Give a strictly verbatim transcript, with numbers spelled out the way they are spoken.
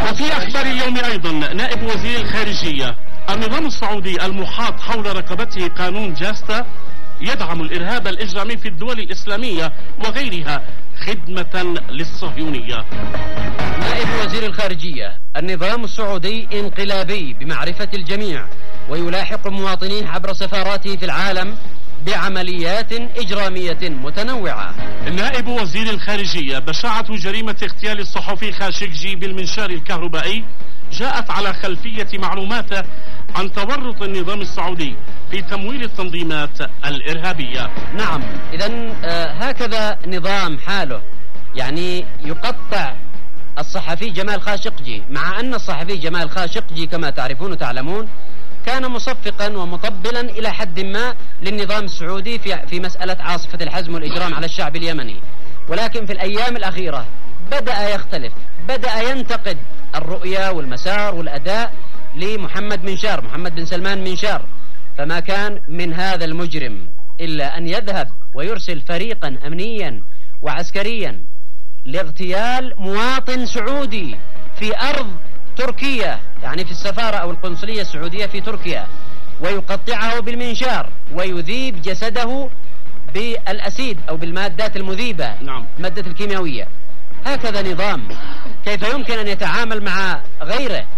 وفي أخبار اليوم أيضا نائب وزير الخارجية: النظام السعودي المحاط حول رقبته قانون جاستا يدعم الإرهاب الإجرامي في الدول الإسلامية وغيرها خدمة للصهيونية. نائب وزير الخارجية: النظام السعودي انقلابي بمعرفة الجميع، ويلاحق المواطنين عبر سفاراته في العالم بعمليات إجرامية متنوعة. نائب وزير الخارجية: بشاعة جريمة اغتيال الصحفي خاشقجي بالمنشار الكهربائي جاءت على خلفية معلومات عن تورط النظام السعودي في تمويل التنظيمات الإرهابية. نعم، إذن آه هكذا نظام حاله، يعني يقطع الصحفي جمال خاشقجي، مع أن الصحفي جمال خاشقجي كما تعرفون وتعلمون كان مصفقا ومطبلا إلى حد ما للنظام السعودي في في مسألة عاصفة الحزم والإجرام على الشعب اليمني، ولكن في الأيام الأخيرة بدأ يختلف، بدأ ينتقد الرؤية والمسار والأداء لمحمد منشار، محمد بن سلمان منشار. فما كان من هذا المجرم إلا أن يذهب ويرسل فريقا أمنيا وعسكريا لاغتيال مواطن سعودي في أرض تركيا، يعني في السفارة أو القنصلية السعودية في تركيا، ويقطعه بالمنشار ويذيب جسده بالأسيد أو بالمادات المذيبة، نعم. المادة الكيميائية. هكذا نظام كيف يمكن أن يتعامل مع غيره؟